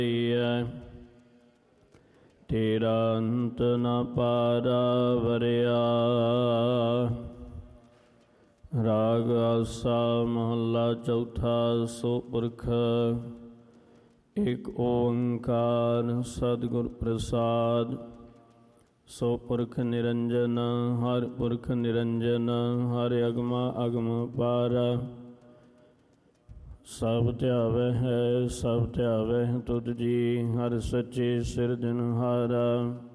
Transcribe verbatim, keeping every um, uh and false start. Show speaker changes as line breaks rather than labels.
ਤੇਰਾ ਅੰਤ ਨ ਪਾਰਾ ਵਰਿਆ। ਰਾਗ ਆਸਾ ਮਹੱਲਾ ਚੌਥਾ। ਸੋ ਪੁਰਖ ਇਕ ਓੰਕਾਰ ਸਤਿਗੁਰ ਪ੍ਰਸਾਦ। ਸੋ ਪੁਰਖ ਨਿਰੰਜਨ ਹਰਿ ਪੁਰਖ ਨਿਰੰਜਨ, ਹਰਿ ਅਗਮਾ ਅਗਮ ਪਾਰਾ। ਸਭ ਧਿਆਵੈ ਹੈ ਸਭ ਧਿਆਵੈ ਤੁਧ ਜੀ, ਹਰਿ ਸੱਚੇ ਸਿਰਜਨਹਾਰਾ।